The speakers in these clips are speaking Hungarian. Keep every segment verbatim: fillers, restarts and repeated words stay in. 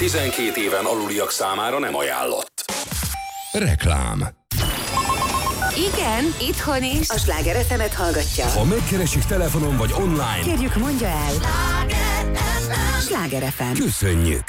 tizenkét éven aluliak számára nem ajánlott. Reklám. Igen, itthon is. A Sláger ef emet hallgatja. Ha megkeresik telefonon vagy online, kérjük, mondja el. Sláger ef em. Köszönjük.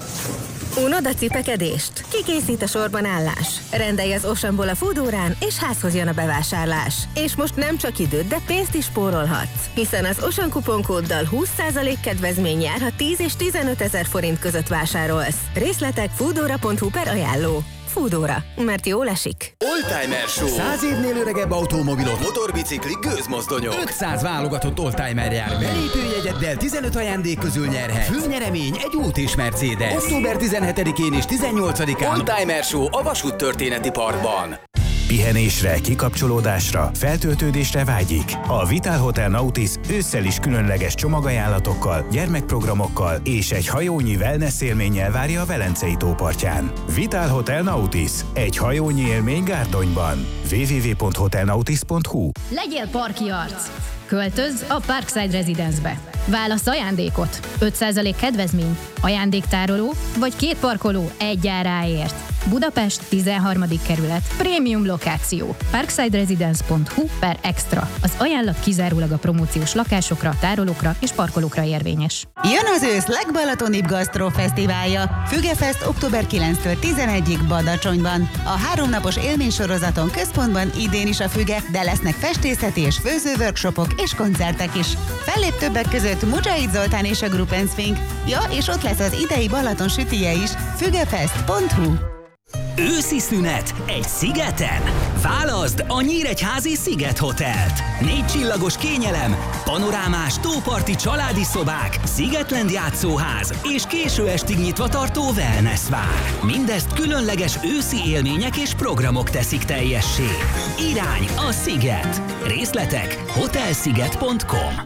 Unod a cipekedést? Kikészít a sorban állás? Rendelj az Oceanból a Foodórán, és házhoz jön a bevásárlás. És most nem csak időt, de pénzt is spórolhatsz. Hiszen az Ocean kuponkóddal húsz százalék kedvezmény jár, ha tíz és tizenöt ezer forint között vásárolsz. Részletek foodora pont hu per ajánló. Foodora, mert jól esik. Oldtimer Show. Száz évnél öregebb automobilok, motorbiciklik, gőzmozdonyok. ötszáz válogatott oldtimer jár. Belépőjegyeddel tizenöt ajándék közül nyerhet. Főnyeremény egy út és Mercedes. október tizenhetedikén és tizennyolcadikán Oldtimer Show a Vasút Történeti Parkban. Pihenésre, kikapcsolódásra, feltöltődésre vágyik. A Vitál Hotel Nautis ősszel is különleges csomagajánlatokkal, gyermekprogramokkal és egy hajónyi wellness élménnyel várja a Velencei tópartján. Vitál Hotel Nautis, egy hajónyi élmény Gárdonyban. double-u double-u double-u pont hotelnautis pont hu. Legyél parki arc! Költözz a Parkside Residence-be. Válasz ajándékot. öt százalék kedvezmény, ajándéktároló vagy két parkoló egy áráért. Budapest tizenharmadik kerület. Prémium lokáció. parksideresidence pont hu per extra. Az ajánlat kizárólag a promóciós lakásokra, tárolókra és parkolókra érvényes. Jön az ősz legbalatonibb gasztrofesztiválja. Fügefest október kilencedikétől tizenegyedikéig Badacsonyban. A háromnapos élménysorozaton központban idén is a Füge, de lesznek festészeti és főzőworkshopok és koncertek is. Fellép többek között Mujahid Zoltán és a Gruppen Swing. Ja, és ott lesz az idei Balaton sütije is. fügefest pont hu. Őszi szünet egy szigeten? Válaszd a Nyíregyházi Sziget Hotelt. Négy csillagos kényelem, panorámás tóparti családi szobák, Szigetland játszóház és késő estig nyitva tartó wellness vár. Mindezt különleges őszi élmények és programok teszik teljessé. Irány a Sziget. Részletek hotelsziget pont com.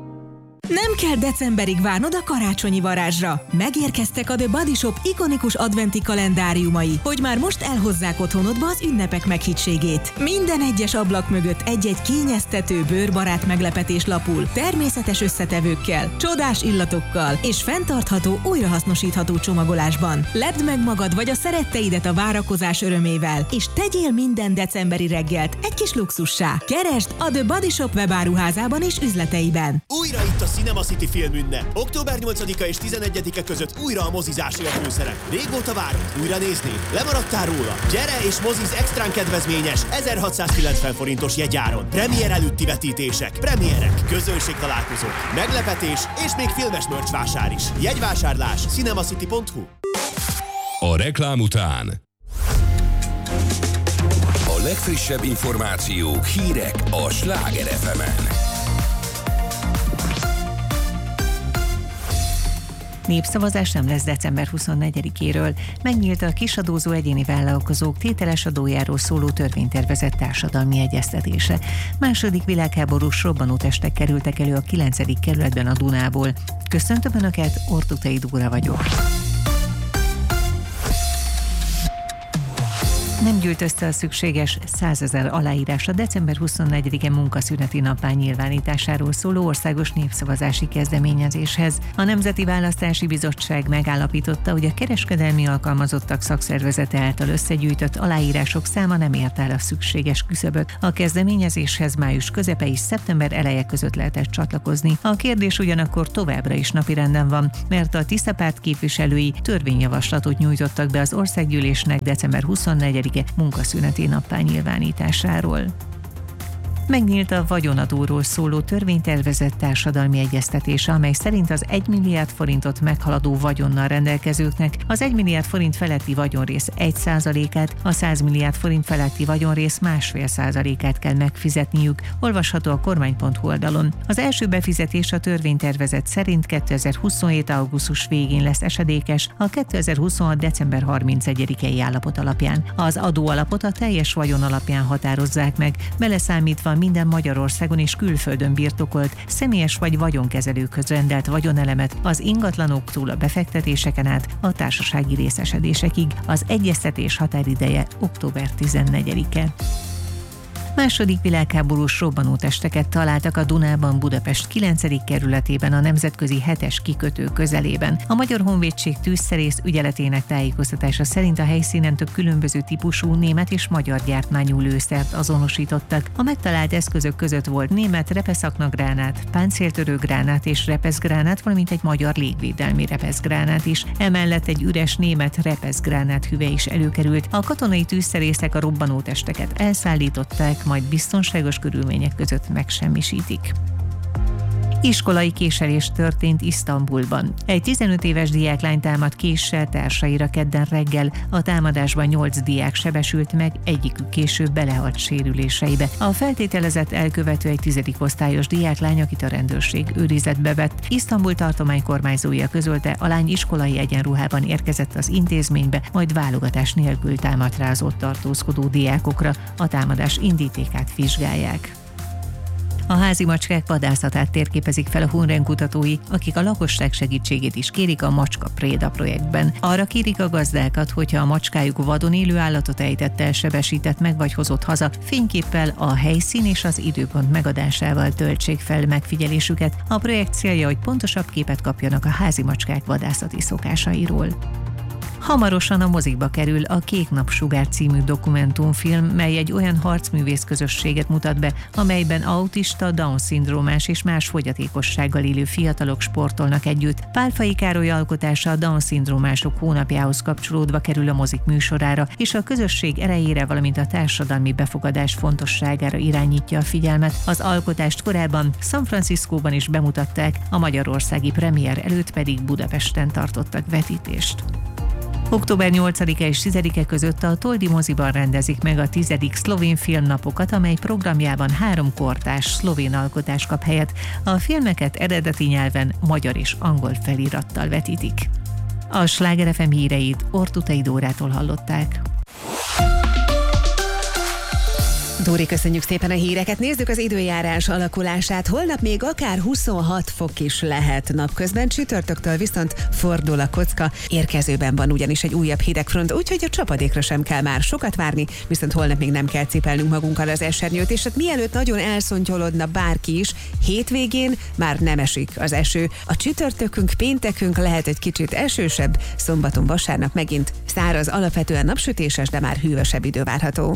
Nem kell decemberig várnod a karácsonyi varázsra. Megérkeztek a The Body Shop ikonikus adventi kalendáriumai, hogy már most elhozzák otthonodba az ünnepek meghittségét. Minden egyes ablak mögött egy-egy kényeztető, bőrbarát meglepetés lapul, természetes összetevőkkel, csodás illatokkal és fenntartható, újrahasznosítható csomagolásban. Lepd meg magad vagy a szeretteidet a várakozás örömével, és tegyél minden decemberi reggelt egy kis luxussá. Keresd a The Body Shop webáruházában és üzleteiben. Újra itt a Cinema City filmünnep. október nyolcadika és tizenegyedike között újra a mozizásért főszerep. Régóta várod? Újra nézni? Lemaradtál róla? Gyere és moziz extrán kedvezményes ezerhatszázkilencven forintos jegyáron. Premier előtti vetítések, premierek, közönségtalálkozók, meglepetés és még filmes merch vásár is. Jegyvásárlás cinemacity pont hu. A reklám után a legfrissebb információk, hírek a Sláger ef emen. Népszavazás nem lesz december huszonnegyedikéről. Megnyílt a kisadózó egyéni vállalkozók tételes adójáról szóló törvénytervezet társadalmi egyeztetése. Második világháborús robbanótestek kerültek elő a kilencedik kerületben a Dunából. Köszöntöm Önöket, Ortutai Dóra vagyok. Nem gyűlt össze a szükséges százezer aláírás a december huszonnegyedike munkaszüneti napán nyilvánításáról szóló országos népszavazási kezdeményezéshez. A Nemzeti Választási Bizottság megállapította, hogy a kereskedelmi alkalmazottak szakszervezete által összegyűjtött aláírások száma nem ért el a szükséges küszöböt. A kezdeményezéshez május közepe és szeptember eleje között lehetett csatlakozni. A kérdés ugyanakkor továbbra is napirenden van, mert a Tisza párt képviselői törvényjavaslatot nyújtottak be az országgyűlésnek december huszonnegyedike munkaszüneti nappá nyilvánításáról. Megnyílt a vagyonadóról szóló törvénytervezet társadalmi egyeztetése, amely szerint az egy milliárd forintot meghaladó vagyonnal rendelkezőknek az egy milliárd forint feletti vagyonrész egy százalékát, a száz milliárd forint feletti vagyonrész másfél százalékát kell megfizetniük, olvasható a kormány pont hu oldalon. Az első befizetés a törvénytervezet szerint kétezer-huszonhét augusztus végén lesz esedékes, a kétezer-huszonhat december harmincegyedikei állapot alapján. Az adóalapot a teljes vagyon alapján határozzák meg, beleszámítva minden Magyarországon és külföldön birtokolt, személyes vagy vagyonkezelőkhöz rendelt vagyonelemet az ingatlanoktól a befektetéseken át a társasági részesedésekig. Az egyeztetés határideje október tizennegyedike. Második világháborús robbanótesteket találtak a Dunában, Budapest kilencedik kerületében, a nemzetközi hetes kikötő közelében. A Magyar Honvédség tűzszerész ügyeletének tájékoztatása szerint a helyszínen több különböző típusú német és magyar gyártmányú lőszert azonosítottak. A megtalált eszközök között volt német repeszaknagránát, páncéltörő gránát és repeszgránát, valamint egy magyar légvédelmi repeszgránát is. Emellett egy üres német repeszgránát hüve is előkerült. A katonai tűzszerészek a robbanótesteket elszállították, majd biztonságos körülmények között megsemmisítik. Iskolai késelés történt Isztambulban. Egy tizenöt éves diáklány támadt késsel társaira kedden reggel. A támadásban nyolc diák sebesült meg, egyikük később belehalt sérüléseibe. A feltételezett elkövető egy tizedik osztályos diáklány, akit a rendőrség őrizetbe vett. Isztambul tartomány kormányzója közölte, a lány iskolai egyenruhában érkezett az intézménybe, majd válogatás nélkül támadt rá az ott tartózkodó diákokra. A támadás indítékát vizsgálják. A házi macskák vadászatát térképezik fel a Hunren kutatói, akik a lakosság segítségét is kérik a Macska Préda projektben. Arra kérik a gazdákat, hogyha a macskájuk vadon élő állatot ejtett el, sebesített meg vagy hozott haza, fényképpel a helyszín és az időpont megadásával töltsék fel megfigyelésüket. A projekt célja, hogy pontosabb képet kapjanak a házi macskák vadászati szokásairól. Hamarosan a mozikba kerül a Kék Napsugár című dokumentumfilm, mely egy olyan harcművész közösséget mutat be, amelyben autista, Down-szindrómás és más fogyatékossággal élő fiatalok sportolnak együtt. Pálfai Károly alkotása a Down-szindrómások hónapjához kapcsolódva kerül a mozik műsorára, és a közösség erejére, valamint a társadalmi befogadás fontosságára irányítja a figyelmet. Az alkotást korábban San Franciscóban is bemutatták, a magyarországi premier előtt pedig Budapesten tartottak vetítést. október nyolcadika és tizedike között a Toldi moziban rendezik meg a tizedik szlovén filmnapokat, amely programjában három kortárs szlovén alkotás kap helyet. A filmeket eredeti nyelven, magyar és angol felirattal vetítik. A Sláger ef em híreit Ortutai Dórától hallották. Dóri, köszönjük szépen a híreket. Nézzük az időjárás alakulását. Holnap még akár huszonhat fok is lehet napközben, csütörtöktől viszont fordul a kocka. Érkezőben van ugyanis egy újabb hidegfront, úgyhogy a csapadékra sem kell már sokat várni, viszont holnap még nem kell cipelnünk magunkkal az esernyőt, és hát mielőtt nagyon elszontyolodna bárki is, hétvégén már nem esik az eső. A csütörtökünk, péntekünk lehet egy kicsit esősebb, szombaton, vasárnap megint száraz, alapvetően napsütéses, de már hűvösebb idő várható.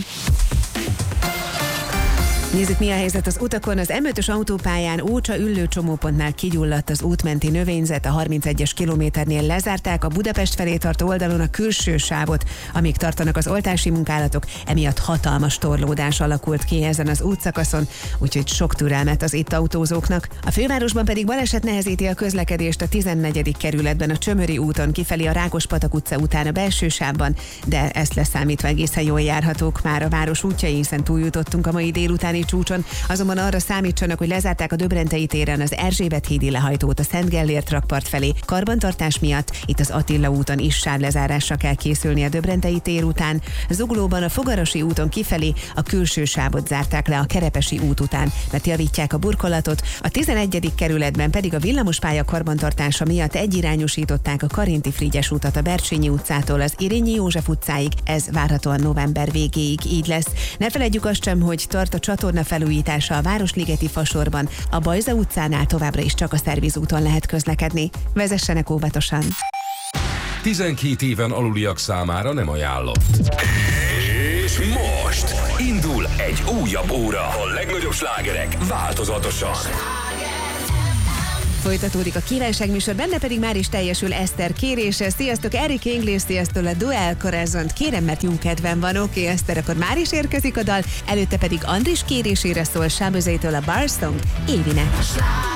Nézzük, mi a helyzet az utakon. Az em ötös autópályán Ócsa Üllő csomópontnál kigyulladt az útmenti növényzet, a harmincegyes kilométernél lezárták a Budapest felé tartó oldalon a külső sávot, amíg tartanak az oltási munkálatok, emiatt hatalmas torlódás alakult ki ezen az útszakaszon, úgyhogy sok türelmet az itt autózóknak. A fővárosban pedig baleset nehezíti a közlekedést a tizennegyedik kerületben a Csömöri úton kifelé a Rákospatak utca után a belső sávban, de ezt leszámítva egészen jól járhatók már a város útjai, hiszen túljutottunk a mai délutáni csúcson, azonban arra számítsanak, hogy lezárták a Döbrentei téren az Erzsébet hídi lehajtót a Szent Gellért rakpart felé karbantartás miatt. Itt az Attila úton is sávlezárásra kell készülni a Döbrentei tér után. Zuglóban a Fogarasi úton kifelé a külső sávot zárták le a Kerepesi út után, mert javítják a burkolatot. A tizenegyedik kerületben pedig a villamospálya karbantartása miatt egyirányosították a Karinti Frigyes utat a Bercsényi utcától az Irényi József utcáig. Ez várhatóan november végéig így lesz. Ne feledjük azt sem, hogy tart a csatorna felújítása a Városligeti fasorban. A Bajza utcánál továbbra is csak a szervizúton lehet közlekedni. Vezessenek óvatosan! tizenkét éven aluliak számára nem ajánlott. És most indul egy újabb óra. A legnagyobb slágerek változatosan. Folytatódik a kívánságműsor, benne pedig már is teljesül Eszter kérése. Sziasztok, Eric Iglesias-től a Duel Corazon-t kérem, mert jó kedven van. Oké, okay, Eszter, akkor már is érkezik a dal, előtte pedig Andris kérésére szól Sábözétől a Barsong, Évinek.